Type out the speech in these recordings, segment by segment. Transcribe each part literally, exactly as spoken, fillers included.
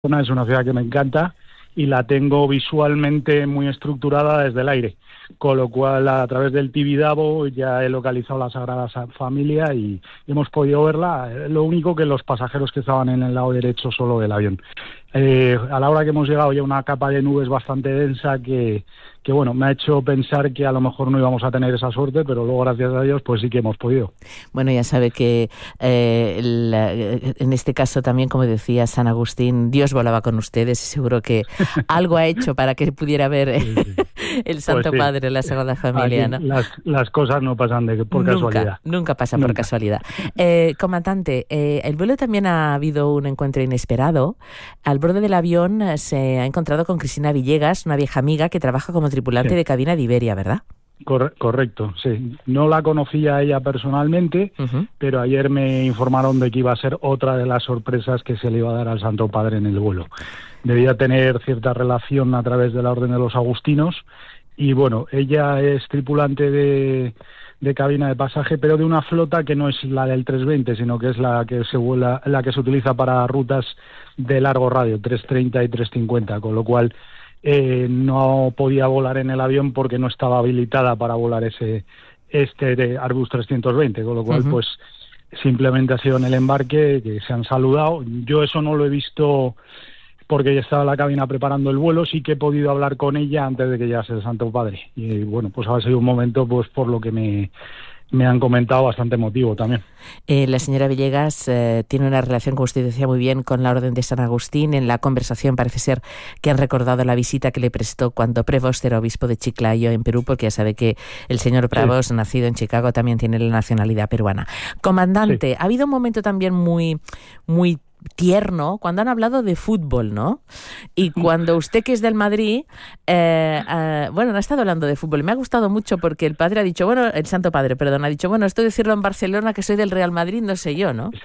Es una ciudad que me encanta y la tengo visualmente muy estructurada desde el aire, con lo cual a través del Tibidabo ya he localizado la Sagrada Familia y hemos podido verla. Lo único que los pasajeros que estaban en el lado derecho solo del avión. Eh, a la hora que hemos llegado ya una capa de nubes bastante densa que, que bueno, me ha hecho pensar que a lo mejor no íbamos a tener esa suerte, pero luego gracias a Dios pues sí que hemos podido. Bueno, ya sabe que eh, la, en este caso también, como decía San Agustín, Dios volaba con ustedes y seguro que algo ha hecho para que pudiera ver Sí, sí. el Santo Pues sí. Padre, la Sagrada Familia, Aquí ¿no? Las, las cosas no pasan de por Nunca, casualidad. nunca pasa Nunca. por casualidad. Eh, comandante, eh, el vuelo también ha habido un encuentro inesperado. Al borde del avión eh, se ha encontrado con Cristina Villegas, una vieja amiga que trabaja como tripulante Sí. de cabina de Iberia, ¿verdad? Corre- correcto, sí. No la conocía a ella personalmente, Uh-huh. pero ayer me informaron de que iba a ser otra de las sorpresas que se le iba a dar al Santo Padre en el vuelo. Debía tener cierta relación a través de la Orden de los Agustinos y bueno, ella es tripulante de, de cabina de pasaje, pero de una flota que no es la del trescientos veinte, sino que es la que se vuela, la que se utiliza para rutas de largo radio, trescientos treinta y trescientos cincuenta, con lo cual Eh, no podía volar en el avión porque no estaba habilitada para volar ese este de Airbus trescientos veinte, con lo cual Uh-huh. pues simplemente ha sido en el embarque que se han saludado. Yo eso no lo he visto porque ya estaba en la cabina preparando el vuelo, sí que he podido hablar con ella antes de que llegase el Santo Padre y bueno, pues ha sido un momento pues por lo que me me han comentado bastante emotivo también. Eh, la señora Villegas eh, tiene una relación, como usted decía muy bien, con la Orden de San Agustín. En la conversación parece ser que han recordado la visita que le prestó cuando Prevost era obispo de Chiclayo en Perú, porque ya sabe que el señor Prevost, sí, nacido en Chicago, también tiene la nacionalidad peruana. Comandante, sí, ha habido un momento también muy, muy tierno cuando han hablado de fútbol, ¿no? Y cuando usted, que es del Madrid, eh, eh, bueno, no ha estado hablando de fútbol. Me ha gustado mucho porque el padre ha dicho, bueno, el Santo Padre, perdón, ha dicho, bueno, esto de decirlo en Barcelona, que soy del Real Madrid, no sé yo, ¿no?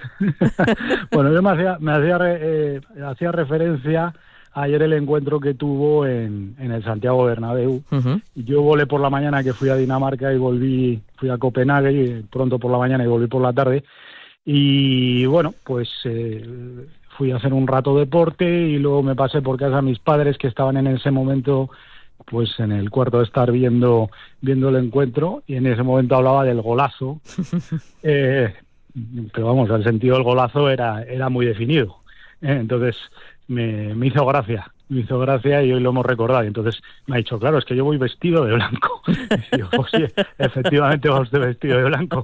Bueno, yo me hacía, me hacía, eh, hacía referencia ayer el encuentro que tuvo en, en el Santiago Bernabéu. Uh-huh. Yo volé por la mañana, que fui a Dinamarca y volví, fui a Copenhague y pronto por la mañana y volví por la tarde. Y bueno, pues eh, fui a hacer un rato deporte y luego me pasé por casa de mis padres que estaban en ese momento pues en el cuarto de estar viendo viendo el encuentro y en ese momento hablaba del golazo. eh, pero vamos, el sentido del golazo era, era muy definido. Eh, entonces me, me hizo gracia. Me hizo gracia y hoy lo hemos recordado. Y entonces me ha dicho, claro, es que yo voy vestido de blanco. Y digo, pues sí, efectivamente va usted vestido de blanco.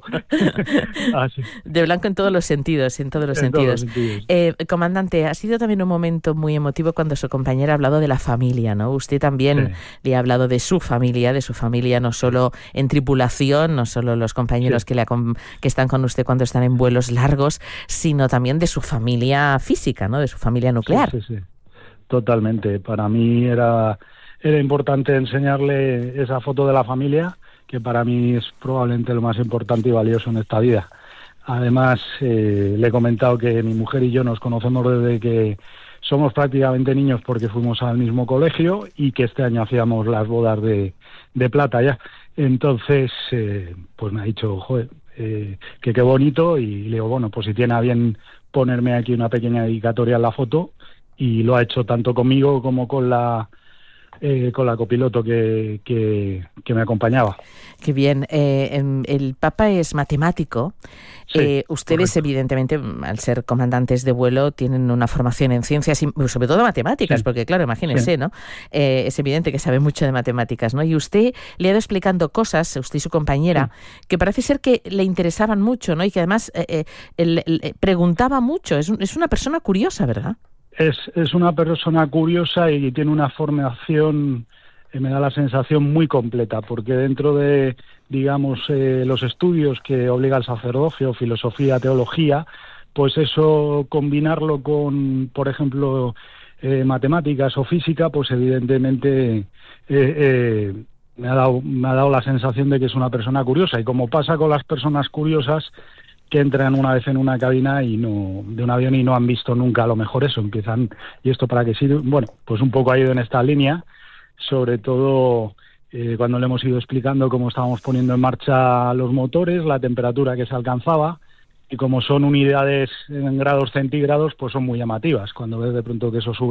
Así. De blanco en todos los sentidos, en todos los En sentidos. todos los sentidos. Eh, comandante, ha sido también un momento muy emotivo cuando su compañera ha hablado de la familia, ¿no? Usted también sí. le ha hablado de su familia, de su familia no solo en tripulación, no solo los compañeros sí. que, le acom- que están con usted cuando están en vuelos largos, sino también de su familia física, ¿no? De su familia nuclear. Sí, sí, sí. Totalmente. Para mí era, era importante enseñarle esa foto de la familia, que para mí es probablemente lo más importante y valioso en esta vida. Además, eh, le he comentado que mi mujer y yo nos conocemos desde que somos prácticamente niños porque fuimos al mismo colegio y que este año hacíamos las bodas de, de plata ya. Entonces, eh, pues me ha dicho, joder, eh, que qué bonito, y le digo, bueno, pues si tiene a bien ponerme aquí una pequeña dedicatoria en la foto, y lo ha hecho tanto conmigo como con la eh, con la copiloto que, que, que me acompañaba. Qué bien. Eh, el Papa es matemático. Sí, eh, ustedes, correcto. Evidentemente, al ser comandantes de vuelo, tienen una formación en ciencias y sobre todo matemáticas, sí. porque claro, imagínense, sí. ¿no? Eh, es evidente que sabe mucho de matemáticas, ¿no? Y usted le ha ido explicando cosas, usted y su compañera, sí. que parece ser que le interesaban mucho, ¿no? Y que además eh, eh, el, el, preguntaba mucho. Es, un, es una persona curiosa, ¿verdad? Es, es una persona curiosa y tiene una formación, eh, me da la sensación, muy completa, porque dentro de, digamos, eh, los estudios que obliga el sacerdocio, filosofía, teología, pues eso, combinarlo con, por ejemplo, eh, matemáticas o física, pues evidentemente eh, eh, me ha dado, me ha dado la sensación de que es una persona curiosa. Y como pasa con las personas curiosas, que entran una vez en una cabina y no de un avión y no han visto nunca a lo mejor eso, empiezan, ¿y esto para qué sirve? Bueno, pues un poco ha ido en esta línea, sobre todo eh, cuando le hemos ido explicando cómo estábamos poniendo en marcha los motores, la temperatura que se alcanzaba, y como son unidades en grados centígrados, pues son muy llamativas. Cuando ves de pronto que eso sube